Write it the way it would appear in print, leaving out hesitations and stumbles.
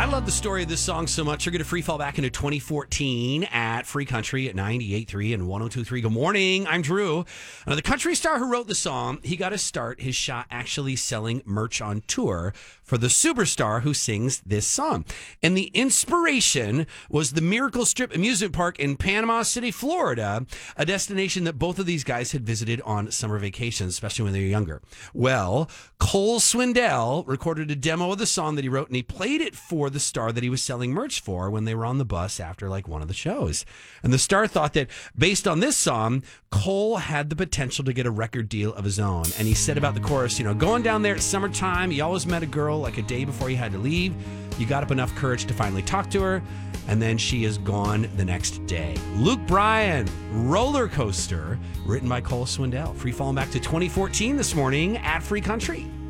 I love the story of this song so much. You're going to free fall back into 2014 at Free Country at 98.3 and 102.3. Good morning. I'm Drew. Now, the country star who wrote the song, he got to start his shot actually selling merch on tour for the superstar who sings this song. And the inspiration was the Miracle Strip amusement park in Panama City, Florida, a destination that both of these guys had visited on summer vacations, especially when they were younger. Well, Cole Swindell recorded a demo of the song that he wrote, and he played it for the star that he was selling merch for when they were on the bus after like one of the shows. And the star thought that based on this song, Cole had the potential to get a record deal of his own. And he said about the chorus, going down there at summertime, you always met a girl like a day before you had to leave. You got up enough courage to finally talk to her, and then she is gone the next day. Luke Bryan, Roller Coaster, written by Cole Swindell. Free falling back to 2014 this morning at Free Country.